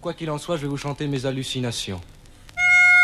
quoi qu'il en soit, je vais vous chanter mes hallucinations.